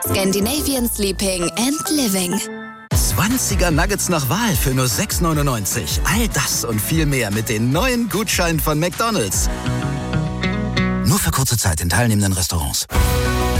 Scandinavian Sleeping and Living. 20er Nuggets nach Wahl für nur 6,99. All das und viel mehr mit den neuen Gutscheinen von McDonald's. Nur für kurze Zeit in teilnehmenden Restaurants.